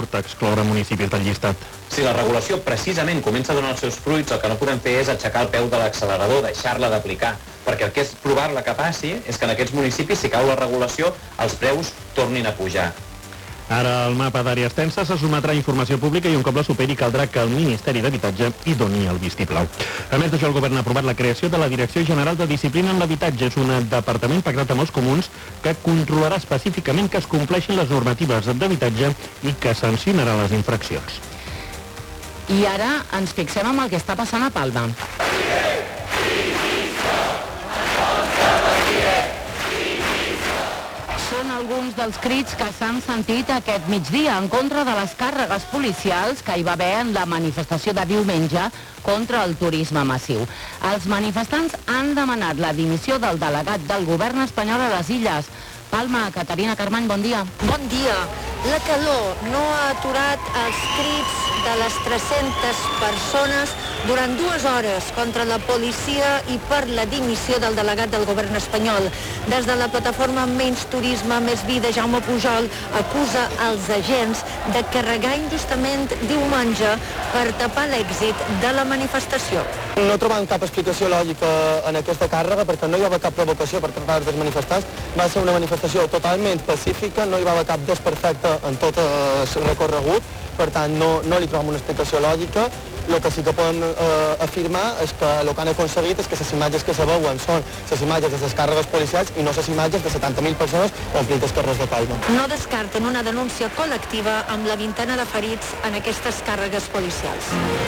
absurd excloure municipis del llistat. Si la regulació precisament comença a donar els seus fruits, el que no podem fer és aixecar el peu de l'accelerador, deixar-la d'aplicar, perquè el que és provar-la que passi és que en aquests municipis, si cau la regulació, els preus tornin a pujar. Ara el mapa d'àrees tenses se sotmetrà a informació pública i un cop la superi caldrà que el Ministeri d'Habitatge hi doni el vistiplau. A més d'això, el govern ha aprovat la creació de la Direcció General de Disciplina en l'Habitatge. És un departament pactat amb els comuns que controlarà específicament que es compleixin les normatives d'habitatge i que sancionarà les infraccions. I ara ens fixem en el que està passant a Palma. Són alguns dels crits que s'han sentit aquest migdia en contra de les càrregues policials que hi va haver en la manifestació de diumenge contra el turisme massiu. Els manifestants han demanat la dimissió del delegat del govern espanyol a les Illes. Palma, Caterina Carmany, bon dia. Bon dia. La calor no ha aturat els crits de les 300 persones durant 2 hores contra la policia i per la dimissió del delegat del govern espanyol. Des de la plataforma Menys Turisme, Més Vida, Jaume Pujol acusa els agents de carregar injustament diumenge per tapar l'èxit de la manifestació. No trobem cap explicació lògica en aquesta càrrega perquè no hi va haver cap provocació per part dels manifestants. Va ser una manifestació totalment pacífica, no hi va haver cap desperfecte en tot el recorregut, per tant no li trobem una explicació lògica. El que sí que podem afirmar és que el que han aconseguit és que les imatges que se veuen són les imatges de les càrregues policials i no les imatges de 70.000 persones omplint els carrers de Palma. No descarten una denúncia col·lectiva amb la vintena de ferits en aquestes càrregues policials.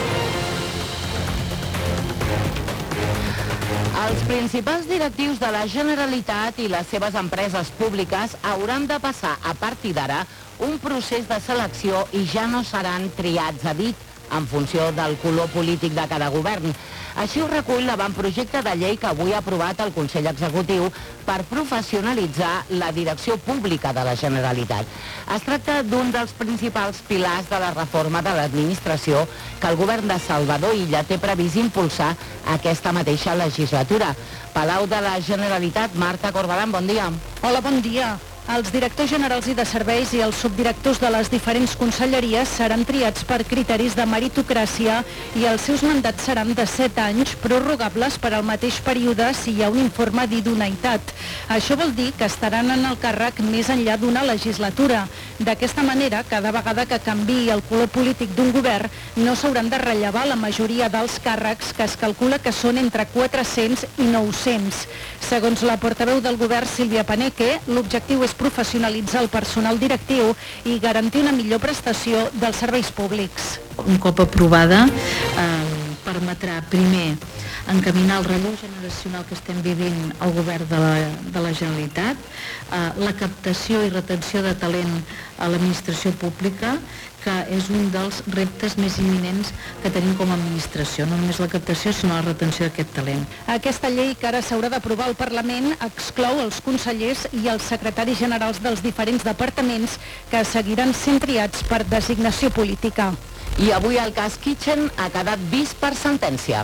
Els principals directius de la Generalitat i les seves empreses públiques hauran de passar a partir d'ara un procés de selecció i ja no seran triats a dit en funció del color polític de cada govern. Així ho recull l'avantprojecte de llei que avui ha aprovat el Consell Executiu per professionalitzar la direcció pública de la Generalitat. Es tracta d'un dels principals pilars de la reforma de l'administració que el govern de Salvador Illa té previst impulsar aquesta mateixa legislatura. Palau de la Generalitat, Marta Corbalán, bon dia. Hola, bon dia. Els directors generals i de serveis i els subdirectors de les diferents conselleries seran triats per criteris de meritocràcia i els seus mandats seran de 7 anys, prorrogables per al mateix període si hi ha un informe d'idoneïtat. Això vol dir que estaran en el càrrec més enllà d'una legislatura. D'aquesta manera, cada vegada que canviï el color polític d'un govern, no s'hauran de rellevar la majoria dels càrrecs, que es calcula que són entre 400 i 900. Segons la portaveu del govern, Sílvia Paneque, l'objectiu és professionalitzar el personal directiu i garantir una millor prestació dels serveis públics. Un cop aprovada, permetrà primer encaminar el relleu generacional que estem vivint al govern de la Generalitat, la captació i retenció de talent a l'administració pública, que és un dels reptes més imminents que tenim com a administració, no només la captació, sinó la retenció d'aquest talent. Aquesta llei que ara s'haurà d'aprovar al Parlament exclou els consellers i els secretaris generals dels diferents departaments que seguiran sent triats per designació política. I avui el cas Kitchen ha quedat vist per sentència.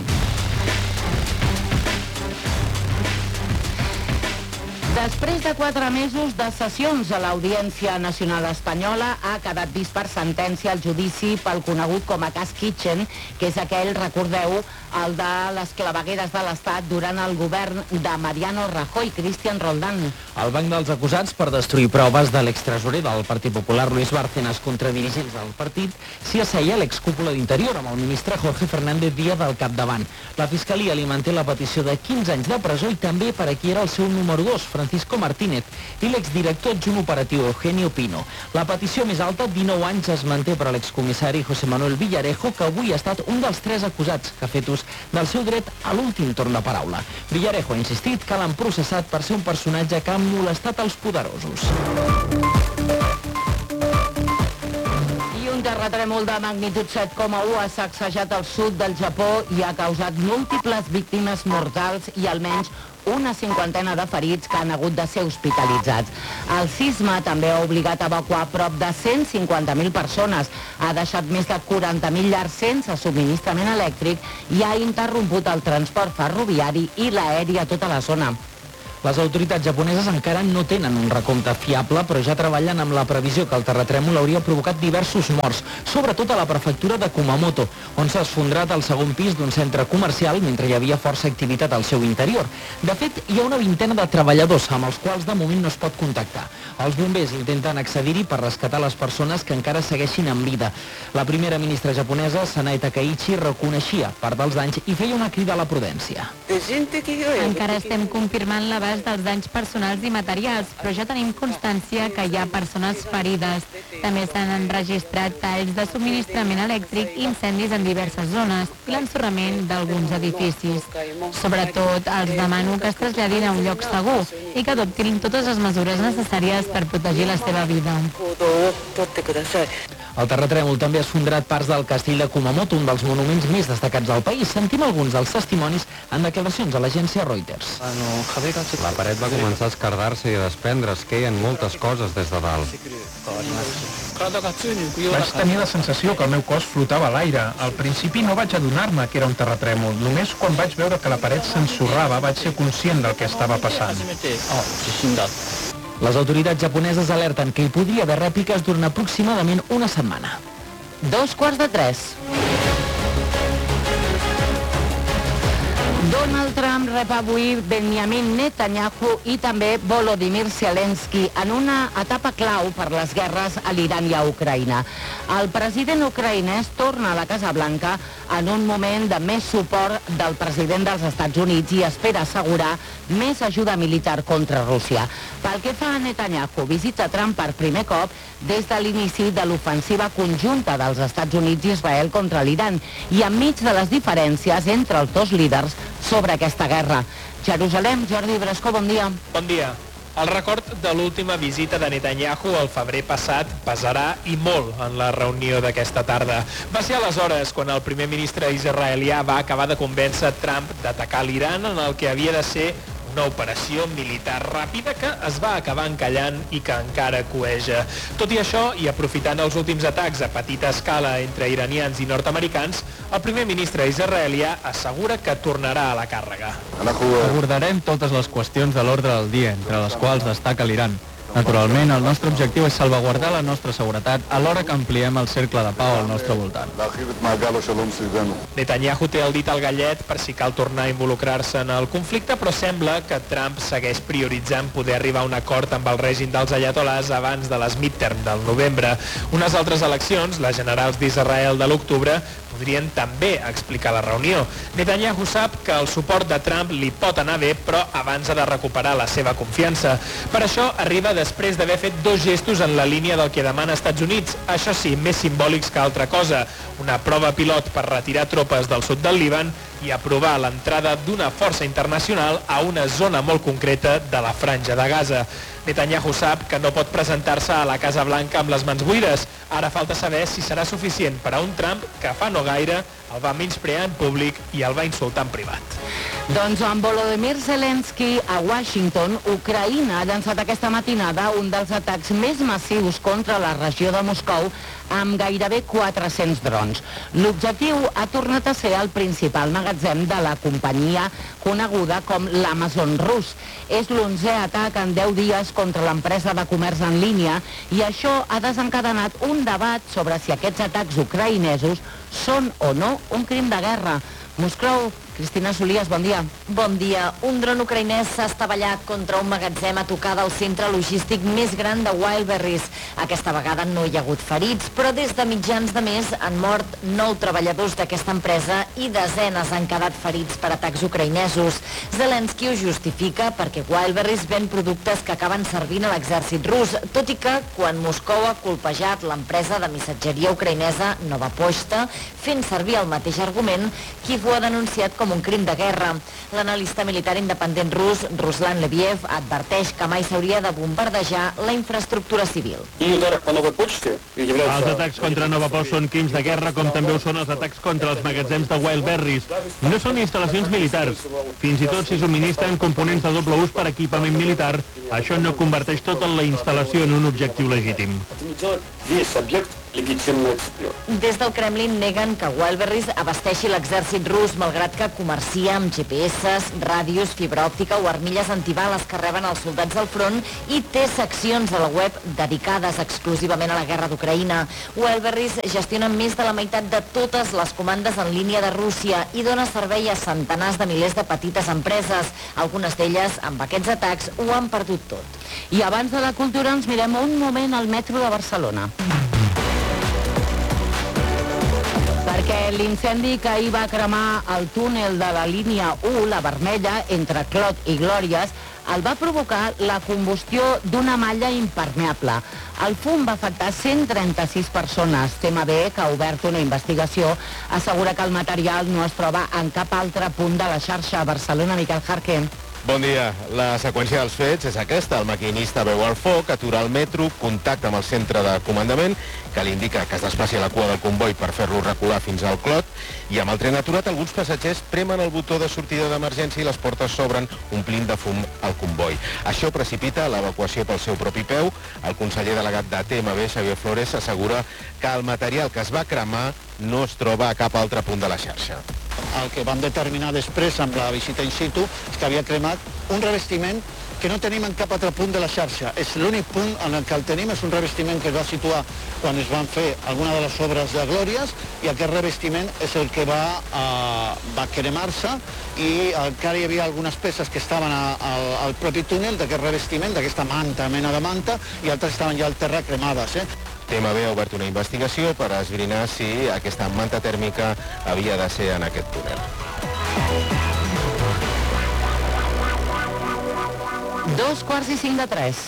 Després de 4 mesos de sessions a l'Audiència Nacional Espanyola, ha quedat vist per sentència el judici pel conegut com a cas Kitchen, que és aquell, recordeu, el de les clavegueres de l'Estat durant el govern de Mariano Rajoy, Cristian Roldán. El banc dels acusats per destruir proves de l'extresorer del Partit Popular, Luis Bárcenas, contra dirigents del partit, s'hi asseia l'excúpula d'Interior amb el ministre Jorge Fernández Díaz al capdavant. La Fiscalia li manté la petició de 15 anys de presó i també per a qui era el seu número 2, Francisco Martínez, i l'exdirector adjunt operatiu Eugenio Pino. La petició més alta, 19 anys, es manté per a l'excomissari José Manuel Villarejo, que avui ha estat un dels 3 acusats que ha fet ús del seu dret a l'últim torn de paraula. Villarejo ha insistit que l'han processat per ser un personatge que ha molestat els poderosos. Un terratrèmol de magnitud 7,1 ha sacsejat el sud del Japó i ha causat múltiples víctimes mortals i almenys una 50ena de ferits que han hagut de ser hospitalitzats. El sisme també ha obligat a evacuar prop de 150.000 persones, ha deixat més de 40.000 llars sense subministrament elèctric i ha interromput el transport ferroviari i l'aeri a tota la zona. Les autoritats japoneses encara no tenen un recompte fiable, però ja treballen amb la previsió que el terratrèmol hauria provocat diversos morts, sobretot a la prefectura de Kumamoto, on s'ha esfondrat el segon pis d'un centre comercial mentre hi havia força activitat al seu interior. De fet, hi ha una vintena de treballadors amb els quals de moment no es pot contactar. Els bombers intenten accedir-hi per rescatar les persones que encara segueixin en vida. La primera ministra japonesa, Sanae Takaichi, reconeixia part dels danys i feia una crida a la prudència. Encara estem confirmant l'abast dels danys personals i materials, però ja tenim constància que hi ha persones ferides. També s'han enregistrat talls de subministrament elèctric i incendis en diverses zones i l'ensorrament d'alguns edificis. Sobretot, els demano que es traslladin a un lloc segur i que adoptin totes les mesures necessàries per protegir la seva vida. El terratrèmol també ha esfondrat parts del castell de Kumamoto, un dels monuments més destacats del país. Sentim alguns dels testimonis en declaracions a l'agència Reuters. La paret va començar a esquerdar-se i a desprendre's, queien moltes coses des de dalt. Vaig tenir la sensació que el meu cos flotava a l'aire. Al principi no vaig adonar-me que era un terratrèmol. Només quan vaig veure que la paret s'ensorrava vaig ser conscient del que estava passant. Les autoritats japoneses alerten que hi podria haver rèpliques durant aproximadament una setmana. 2:45. Donald Trump rep avui Benjamin Netanyahu i també Volodymyr Zelensky en una etapa clau per les guerres a l'Iran i a Ucraïna. El president ucraïnès torna a la Casa Blanca en un moment de més suport del president dels Estats Units i espera assegurar més ajuda militar contra Rússia. Pel que fa a Netanyahu, visita Trump per primer cop des de l'inici de l'ofensiva conjunta dels Estats Units i Israel contra l'Iran i enmig de les diferències entre els dos líders sobre aquesta guerra. Jerusalem, Jordi Brasco, bon dia. Bon dia. El record de l'última visita de Netanyahu al febrer passat pesarà i molt en la reunió d'aquesta tarda. Va ser aleshores quan el primer ministre israelià va acabar de convèncer Trump d'atacar l'Iran en el que havia de ser una operació militar ràpida que es va acabar encallant i que encara cueja. Tot i això, i aprofitant els últims atacs a petita escala entre iranians i nord-americans, el primer ministre israelià assegura que tornarà a la càrrega. Abordarem totes les qüestions de l'ordre del dia, entre les quals destaca l'Iran. Naturalment, el nostre objectiu és salvaguardar la nostra seguretat alhora que ampliem el cercle de pau al nostre voltant. Netanyahu té el dit al gallet per si cal tornar a involucrar-se en el conflicte, però sembla que Trump segueix prioritzant poder arribar a un acord amb el règim dels ayatolars abans de les midterm del novembre. Unes altres eleccions, les generals d'Israel de l'octubre, podrien també explicar la reunió. Netanyahu sap que el suport de Trump li pot anar bé, però abans ha de recuperar la seva confiança. Per això arriba després d'haver fet dos gestos en la línia del que demana Estats Units, això sí, més simbòlics que altra cosa, una prova pilot per retirar tropes del sud del Líban i aprovar l'entrada d'una força internacional a una zona molt concreta de la Franja de Gaza. Netanyahu sap que no pot presentar-se a la Casa Blanca amb les mans buides. Ara falta saber si serà suficient per a un Trump que fa no gaire el va menysprear en públic i el va insultar en privat. Doncs amb Volodymyr Zelensky a Washington, Ucraïna ha llançat aquesta matinada un dels atacs més massius contra la regió de Moscou amb gairebé 400 drons. L'objectiu ha tornat a ser el principal magatzem de la companyia coneguda com l'Amazon rus. És l'11è atac en 10 dies contra l'empresa de comerç en línia i això ha desencadenat un debat sobre si aquests atacs ucraïnesos són o no un crim de guerra. Moscou, Cristina Solies, bon dia. Bon dia. Un dron ucraïnès s'ha estavellat contra un magatzem a tocar del centre logístic més gran de Wildberries. Aquesta vegada no hi ha hagut ferits, però des de mitjans de mes han mort 9 treballadors d'aquesta empresa i desenes han quedat ferits per atacs ucraïnesos. Zelensky ho justifica perquè Wildberries ven productes que acaben servint a l'exèrcit rus, tot i que quan Moscou ha colpejat l'empresa de missatgeria ucraïnesa Nova Pochta, fent servir el mateix argument, Kiev ho ha denunciat com un crim de guerra. L'analista militar independent rus, Ruslan Leviev, adverteix que mai s'hauria de bombardejar la infraestructura civil. Els atacs contra Nova Post són crims de guerra, com també ho són els atacs contra els magatzems de Wildberries. No són instal·lacions militars. Fins i tot si subministren components de doble ús per equipament militar, això no converteix tota la instal·lació en un objectiu legítim. Des del Kremlin neguen que Wildberries abasteixi l'exèrcit rus, malgrat que comercia amb GPS, ràdios, fibra òptica o armilles antibales que reben els soldats del front i té seccions a la web dedicades exclusivament a la guerra d'Ucraïna. Wildberries gestiona més de la meitat de totes les comandes en línia de Rússia i dona servei a centenars de milers de petites empreses. Algunes d'elles, amb aquests atacs, ho han perdut tot. I abans de la cultura ens mirem un moment al metro de Barcelona. Perquè l'incendi que ahir va cremar el túnel de la línia 1, la vermella, entre Clot i Glòries, el va provocar la combustió d'una malla impermeable. El fum va afectar 136 persones. TMB, que ha obert una investigació, assegura que el material no es troba en cap altre punt de la xarxa a Barcelona. Miquel Jarque. Bon dia. La seqüència dels fets és aquesta. El maquinista veu el foc, atura el metro, contacta amb el centre de comandament, que li indica que es desplaci a la cua del comboi per fer-lo recular fins al Clot, i amb el tren aturat alguns passatgers premen el botó de sortida d'emergència i les portes s'obren, omplint de fum el comboi. Això precipita l'evacuació pel seu propi peu. El conseller delegat de TMB, Xavier Flores, assegura que el material que es va cremar no es troba a cap altre punt de la xarxa. El que vam determinar després amb la visita in situ és que havia cremat un revestiment que no tenim en cap altre punt de la xarxa. És l'únic punt en el que el tenim, és un revestiment que es va situar quan es van fer alguna de les obres de Glòries, i aquest revestiment és el que va cremar-se, i encara hi havia algunes peces que estaven al propi túnel d'aquest revestiment, d'aquesta mena de manta, i altres estaven ja al terra cremades. TMB ha obert una investigació per esbrinar si aquesta manta tèrmica havia de ser en aquest túnel. 2:45.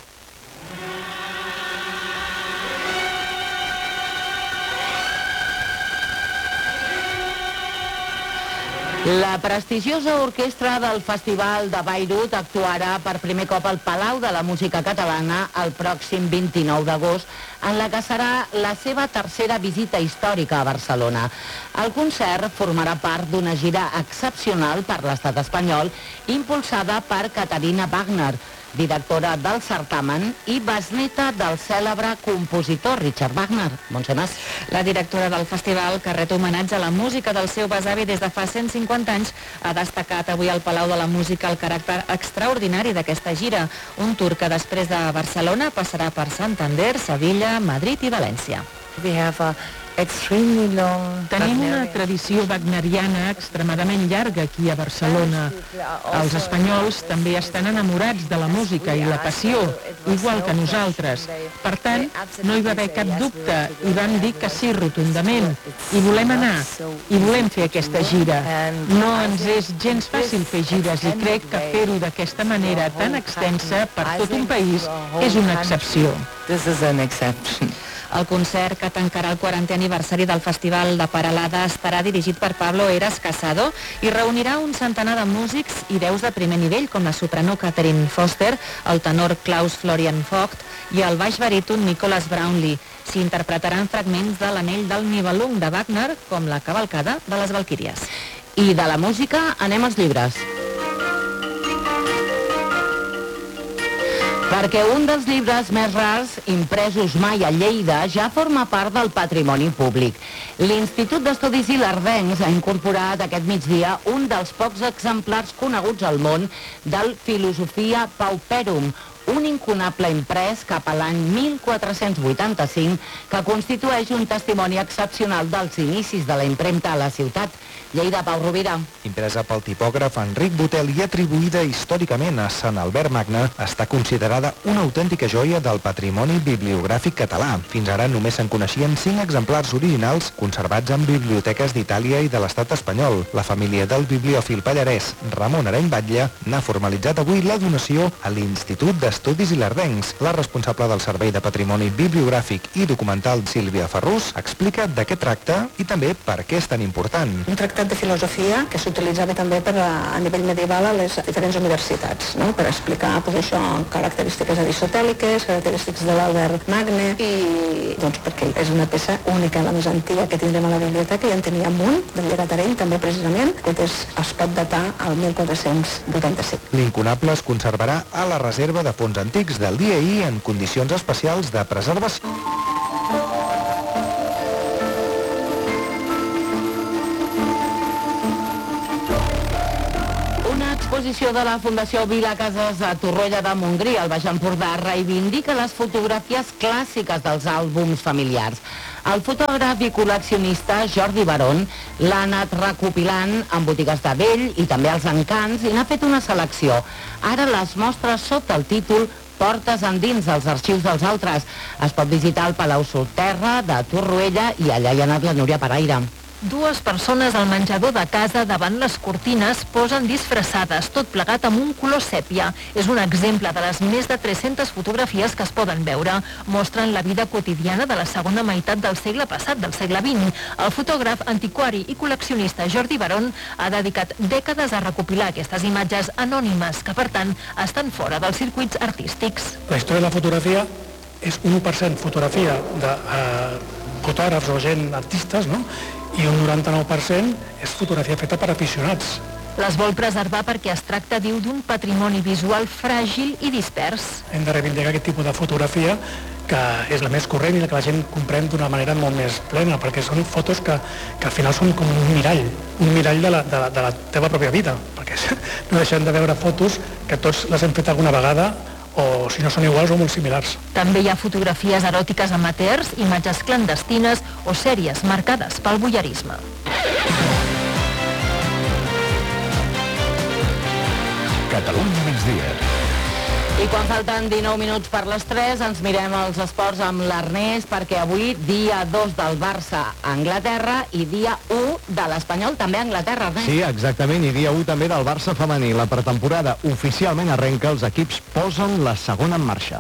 La prestigiosa orquestra del Festival de Bayreuth actuarà per primer cop al Palau de la Música Catalana el pròxim 29 d'agost, en la que serà la seva tercera visita històrica a Barcelona. El concert formarà part d'una gira excepcional per l'estat espanyol, impulsada per Caterina Wagner, directora del certamen i besneta del cèlebre compositor Richard Wagner. Montse Mas. La directora del festival, que ret homenatge a la música del seu besavi des de fa 150 anys, ha destacat avui al Palau de la Música el caràcter extraordinari d'aquesta gira, un tour que després de Barcelona passarà per Santander, Sevilla, Madrid i València. Tenim una tradició wagneriana extremadament llarga aquí a Barcelona. Els espanyols també estan enamorats de la música i la passió, igual que nosaltres. Per tant, no hi va haver cap dubte i vam dir que sí rotundament. I volem anar, i volem fer aquesta gira. No ens és gens fàcil fer gires i crec que fer-ho d'aquesta manera tan extensa per tot un país és una excepció. El concert, que tancarà el 40è aniversari del Festival de Peralada, estarà dirigit per Pablo Eras Casado i reunirà un centenar de músics i veus de primer nivell, com la soprano Catherine Foster, el tenor Klaus Florian Vogt i el baix baríton Nicholas Brownlee. S'hi interpretaran fragments de l'Anell del Nibelung de Wagner, com la cavalcada de les Valquíries. I de la música anem als llibres. Perquè un dels llibres més rars impresos mai a Lleida ja forma part del patrimoni públic. L'Institut d'Estudis Ilerdencs ha incorporat aquest migdia un dels pocs exemplars coneguts al món del Philosophia Pauperum, un incunable imprès cap a l'any 1485 que constitueix un testimoni excepcional dels inicis de la impremta a la ciutat. Lleida, Pau Rovira. Impresa pel tipògraf Enric Botel i atribuïda històricament a Sant Albert Magne, està considerada una autèntica joia del patrimoni bibliogràfic català. Fins ara només se'n coneixien 5 exemplars originals conservats en biblioteques d'Itàlia i de l'estat espanyol. La família del bibliòfil pallarès Ramon Areny Batlle n'ha formalitzat avui la donació a l'Institut d'Estudis Ilerdencs. La responsable del Servei de Patrimoni Bibliogràfic i Documental, Sílvia Ferrús, explica de què tracta i també per què és tan important. Un tractat de filosofia que s'utilitzava també a nivell medieval a les diferents universitats, no? Per explicar característiques aristotèliques, característiques de l'Albert Magne, i perquè és una peça única, la més antiga que tindrem a la biblioteca, i en teníem un del llegat Areny també precisament, que es pot datar al 1485. L'incunable es conservarà a la reserva de fons antics del DIE en condicions especials de preservació. L'exposició de la Fundació Vila Casas a Torroella de Montgrí, al Baix Empordà, reivindica les fotografies clàssiques dels àlbums familiars. El fotògraf i col·leccionista Jordi Barón l'ha anat recopilant en botigues de vell i també als encants i n'ha fet una selecció. Ara les mostra sota el títol Portes endins dels arxius dels altres. Es pot visitar el Palau Solterra de Torroella i allà hi ha anat la Núria Paraire. Dues persones al menjador de casa davant les cortines posen disfressades, tot plegat amb un color sèpia. És un exemple de les més de 300 fotografies que es poden veure. Mostren la vida quotidiana de la segona meitat del segle passat, del segle XX. El fotògraf, antiquari i col·leccionista Jordi Barón ha dedicat dècades a recopilar aquestes imatges anònimes que, per tant, estan fora dels circuits artístics. La història de la fotografia és un 1% fotografia de fotògrafs o gent artistes, no? I un 99% és fotografia feta per aficionats. Les vol preservar perquè es tracta, diu, d'un patrimoni visual fràgil i dispers. Hem de reivindicar aquest tipus de fotografia que és la més corrent i la que la gent comprèn d'una manera molt més plena, perquè són fotos que al final són com un mirall de la teva pròpia vida, perquè no deixem de veure fotos que tots les hem fet alguna vegada o si no són iguals o molt similars. També hi ha fotografies eròtiques amateurs, imatges clandestines o sèries marcades pel voyeurisme. Catalunya migdia. I quan falten 19 minuts per les 3 ens mirem els esports amb l'Ernest perquè avui dia 2 del Barça a Anglaterra i dia 1 de l'Espanyol també a Anglaterra, Ernest. Sí, exactament, i dia 1 també del Barça femení. La pretemporada oficialment arrenca, els equips posen la segona en marxa.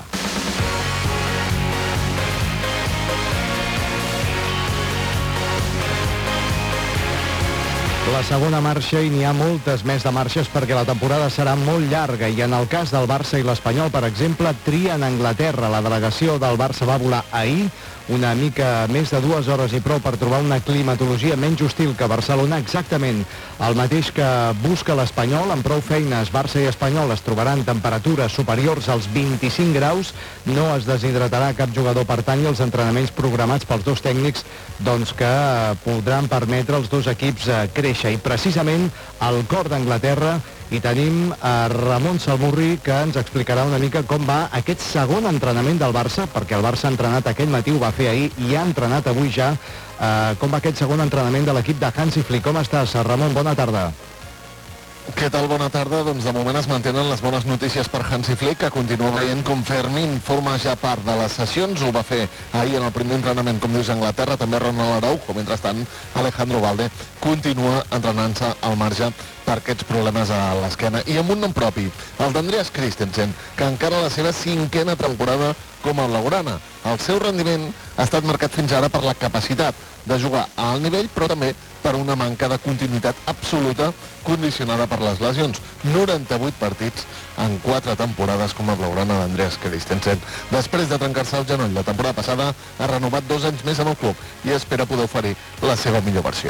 La segona marxa, i n'hi ha moltes més de marxes perquè la temporada serà molt llarga, i en el cas del Barça i l'Espanyol, per exemple, trien Anglaterra. La delegació del Barça va volar ahir una mica més de 2 hores i prou per trobar una climatologia menys hostil que Barcelona, exactament el mateix que busca l'Espanyol. Amb prou feines, Barça i Espanyol es trobaran temperatures superiors als 25 graus, no es deshidratarà cap jugador per tant, i els entrenaments programats pels dos tècnics doncs que podran permetre als dos equips créixer. I precisament al cor d'Anglaterra i tenim a Ramon Salmurri, que ens explicarà una mica com va aquest segon entrenament del Barça, perquè el Barça ha entrenat aquest matí, ho va fer ahir i ha entrenat avui ja. Com va aquest segon entrenament de l'equip de Hansi Flick? Com estàs, Ramon? Bona tarda. Què tal? Bona tarda. Doncs de moment es mantenen les bones notícies per Hansi Flick, que continua veient com Fermín forma ja part de les sessions. Ho va fer ahir en el primer entrenament, com dius, a Anglaterra, també Ronald Araujo. Mentrestant, Alejandro Balde continua entrenant-se al marge per aquests problemes a l'esquena. I amb un nom propi, el d'Andreas Christensen, que encara la seva 5a temporada com a blaugrana. El seu rendiment ha estat marcat fins ara per la capacitat de jugar a alt nivell, però també per una manca de continuïtat absoluta condicionada per les lesions. 98 partits en 4 temporades com a blaugrana d'Andreas Christensen. Després de trencar-se el genoll la temporada passada, ha renovat 2 anys més amb el club i espera poder oferir la seva millor versió.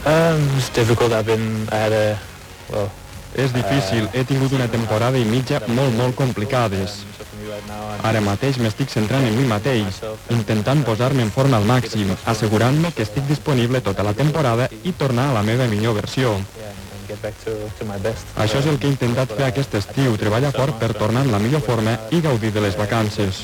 És difícil, he tingut una temporada i mitja molt complicades. Ara mateix m'estic centrant en mi mateix, intentant posar-me en forma al màxim, assegurant-me que estic disponible tota la temporada i tornar a la meva millor versió. Això és el que he intentat fer aquest estiu, treballar fort per tornar en la millor forma i gaudir de les vacances.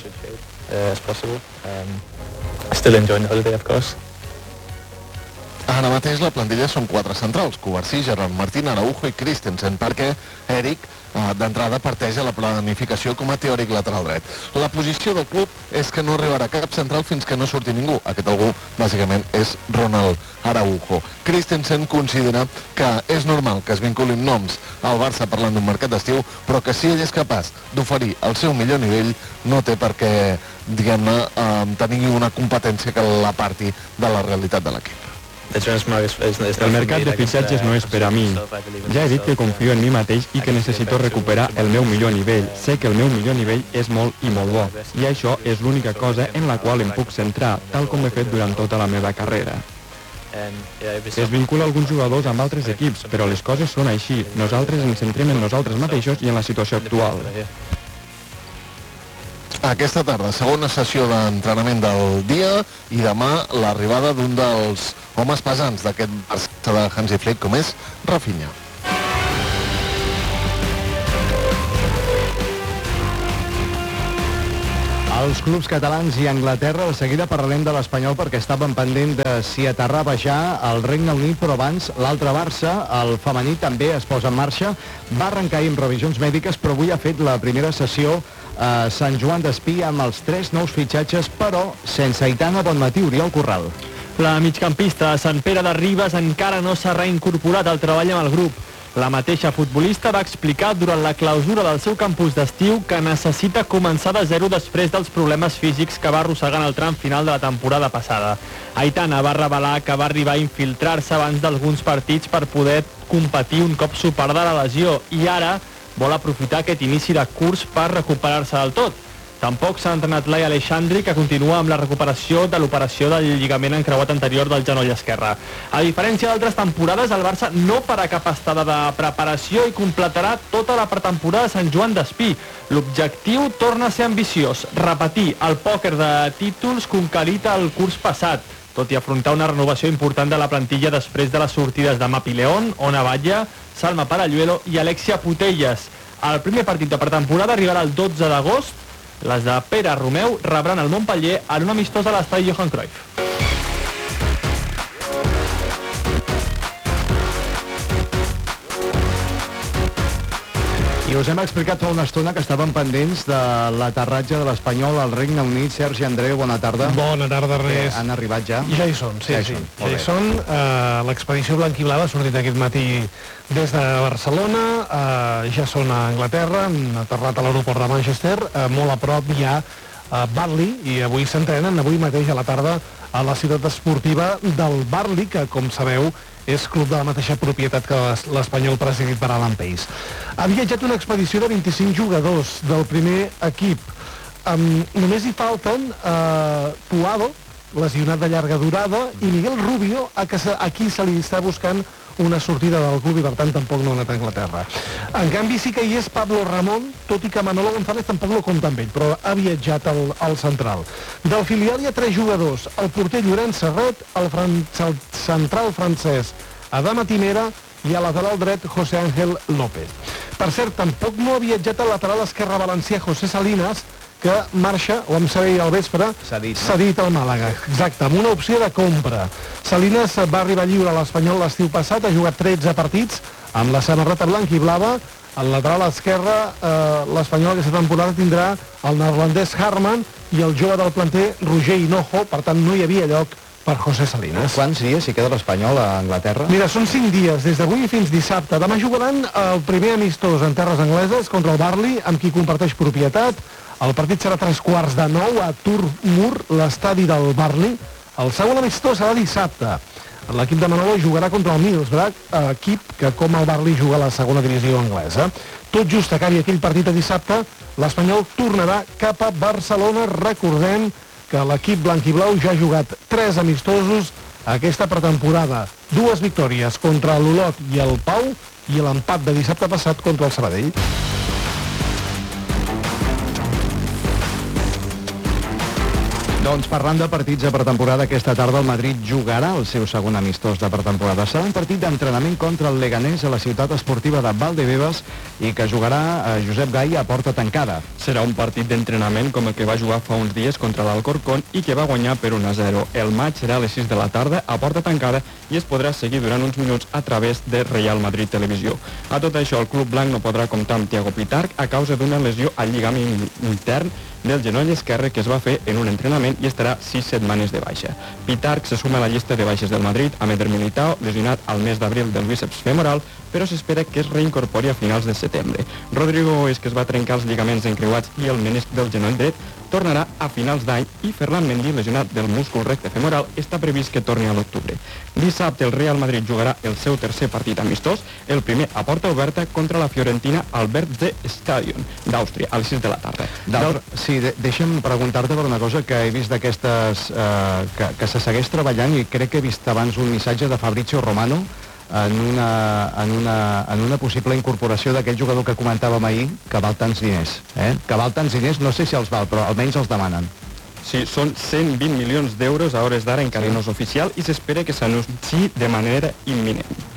Ara mateix la plantilla són 4 centrals, Covarsí, Gerard Martín, Araujo i Christensen, perquè Eric d'entrada parteix a la planificació com a teòric lateral dret. La posició del club és que no arribarà cap central fins que no surti ningú. Aquest algú, bàsicament, és Ronald Araujo. Christensen considera que és normal que es vinculin noms al Barça parlant d'un mercat d'estiu, però que si ell és capaç d'oferir el seu millor nivell, no té per què, diguem-ne, tenir una competència que l'aparti de la realitat de l'equip. El mercat de fitxatges no és per a mi. Ja he dit que confio en mi mateix i que necessito recuperar el meu millor nivell. Sé que el meu millor nivell és molt i molt bo, i això és l'única cosa en la qual em puc centrar, tal com he fet durant tota la meva carrera. Es vincula alguns jugadors amb altres equips, però les coses són així. Nosaltres ens centrem en nosaltres mateixos i en la situació actual. Aquesta tarda, segona sessió d'entrenament del dia, i demà l'arribada d'un dels homes pesants d'aquest Barça de Hansi Flick, com és Rafinha. Els clubs catalans i Anglaterra, de seguida parlarem de l'Espanyol perquè estaven pendent de si aterrava ja al Regne Unit, però abans l'altre Barça, el femení, també es posa en marxa. Va arrencar ahir amb revisions mèdiques, però avui ha fet la primera sessió a Sant Joan d'Espí amb els 3 nous fitxatges, però sense Aitana Bonmatí. Oriol Corral. La migcampista de Sant Pere de Ribes encara no s'ha reincorporat al treball amb el grup. La mateixa futbolista va explicar durant la clausura del seu campus d'estiu que necessita començar de zero després dels problemes físics que va arrossegar en el tram final de la temporada passada. Aitana va revelar que va arribar a infiltrar-se abans d'alguns partits per poder competir un cop superada la lesió i ara vol aprofitar aquest inici de curs per recuperar-se del tot. Tampoc s'ha entrenat Laia Aleixandri, que continua amb la recuperació de l'operació del lligament encreuat anterior del genoll esquerre. A diferència d'altres temporades, el Barça no farà cap estada de preparació i completarà tota la pretemporada de Sant Joan d'Espí. L'objectiu torna a ser ambiciós, repetir el pòquer de títols conquerit el curs passat, tot i afrontar una renovació important de la plantilla després de les sortides de Mapi León, Ona Batlle, Salma Paralluelo i Alexia Putelles. El primer partit de pretemporada arribarà el 12 d'agost. Les de Pere Romeu rebran el Montpellier en un amistós a l'estadi Johan Cruyff. I us hem explicat fa una estona que estaven pendents de l'aterratge de l'Espanyol al Regne Unit. Sergi Andreu, bona tarda. Bona tarda, Ernest. Han arribat ja? Ja hi són, sí. Ja hi són. L'expedició blanquiblava ha sortit aquest matí des de Barcelona, ja són a Anglaterra, han aterrat a l'aeroport de Manchester, molt a prop hi ha Barley, i avui s'entrenen, avui mateix a la tarda, a la ciutat esportiva del Barley, que, com sabeu, és club de la mateixa propietat que l'Espanyol presidit per Alan Pace. Ha viatjat una expedició de 25 jugadors del primer equip. Només hi falten Puado, lesionat de llarga durada, i Miguel Rubio, a qui se li està buscant una sortida del club i per tant tampoc no ha anat a Anglaterra. En canvi sí que hi és Pablo Ramón, tot i que Manolo González tampoc no compta amb ell, però ha viatjat al central. Del filial hi ha 3 jugadors, el porter Llorenç Serret, el central francès Adama Timera i a lateral dret José Ángel López. Per cert, tampoc no ha viatjat al lateral esquerre valencià José Salinas, que marxa, ho vam saber al vespre, cedit al Màlaga. Exacte, amb una opció de compra. Salinas va arribar lliure a l'Espanyol l'estiu passat, ha jugat 13 partits amb la samarreta blanca i blava. Al lateral esquerre, l'Espanyol aquesta temporada tindrà el neerlandès Harman i el jove del planter Roger Hinojo, per tant no hi havia lloc per José Salinas. Quants dies hi queda l'Espanyol a Anglaterra? Mira, són 5 dies, des d'avui fins dissabte. Demà jugaran el primer amistós en terres angleses contra el Barley, amb qui comparteix propietat. El partit serà a 8:45 a Turf Moor, l'estadi del Barley. El segon amistós serà dissabte. L'equip de Manolo jugarà contra el Middlesbrough, equip que, com el Barley, juga a la segona divisió anglesa. Tot just acabi aquell partit de dissabte, l'Espanyol tornarà cap a Barcelona. Recordem que l'equip blanquiblau ja ha jugat 3 amistosos aquesta pretemporada. 2 victòries contra l'Olot i el Pau i l'empat de dissabte passat contra el Sabadell. Doncs parlant de partits de pretemporada, aquesta tarda el Madrid jugarà el seu segon amistós de pretemporada. Serà un partit d'entrenament contra el Leganés a la ciutat esportiva de Valdebebas i que jugarà Josep Gai a porta tancada. Serà un partit d'entrenament com el que va jugar fa uns dies contra l'Alcorcón i que va guanyar per 1-0. El maig serà a les 6 de la tarda a porta tancada i es podrà seguir durant uns minuts a través de Real Madrid Televisió. A tot això, el club blanc no podrà comptar amb Thiago Pitarch a causa d'una lesió al lligament intern del genoll esquerre que es va fer en un entrenament i estarà 6 setmanes de baixa. Pitarch se suma a la llista de baixes del Madrid amb Eder Militao, lesionat al mes d'abril del bíceps femoral, però s'espera que es reincorpori a finals de setembre. Rodrigo Goes, que es va trencar els lligaments encreuats i el menisc del genoll dret, tornarà a finals d'any i Ferland Mendy, lesionat del múscul recte femoral, està previst que torni a l'octubre. Dissabte el Real Madrid jugarà el seu tercer partit amistós, el primer a porta oberta contra la Fiorentina al Weststadion d'Àustria, a les 6 de la tarda. Sí, deixa'm preguntar-te per una cosa que he vist d'aquestes que se segueix treballant i crec que he vist abans un missatge de Fabrizio Romano en una possible incorporació d'aquell jugador que comentàvem ahir, que val tants diners. Que val tants diners, no sé si els val, però almenys els demanen. Sí, són 120 milions d'euros a hores d'ara, encara no és oficial, i s'espera que s'anunciï de manera imminent.